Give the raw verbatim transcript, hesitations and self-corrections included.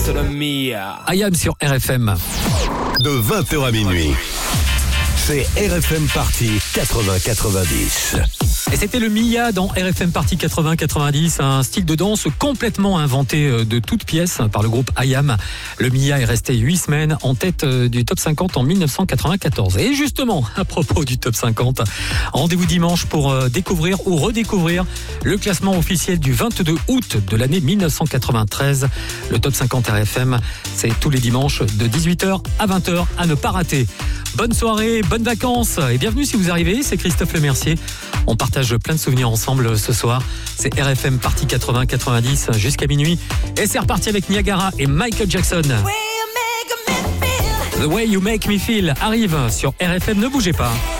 to the Mia. I Am sur R F M. De vingt heures à minuit, c'est R F M Party quatre-vingts quatre-vingt-dix. Et c'était le Mia dans R F M Party quatre-vingts quatre-vingt-dix, un style de danse complètement inventé de toutes pièces par le groupe I Am. Le Mia est resté huit semaines en tête du top cinquante en dix-neuf cent quatre-vingt-quatorze. Et justement, à propos du top cinquante, rendez-vous dimanche pour découvrir ou redécouvrir le classement officiel du vingt-deux août de l'année dix-neuf cent quatre-vingt-treize. Le top cinquante R F M, c'est tous les dimanches de dix-huit heures à vingt heures à ne pas rater. Bonne soirée, bonnes vacances et bienvenue si vous arrivez, c'est Christophe Lemercier. On partage plein de souvenirs ensemble ce soir. C'est R F M Party quatre-vingts quatre-vingt-dix jusqu'à minuit. Et c'est reparti avec Niagara et Michael Jackson. The Way You Make Me Feel arrive sur R F M, ne bougez pas.